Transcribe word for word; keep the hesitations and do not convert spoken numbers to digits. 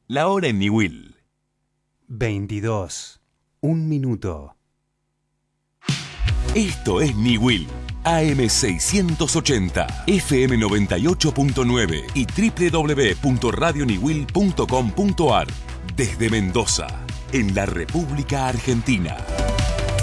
La hora en Niwil. veintidós. Un minuto. Esto es Niwil. A M seiscientos ochenta, F M noventa y ocho punto nueve y doble u doble u doble u punto radio niwil punto com punto a r. Desde Mendoza, en la República Argentina.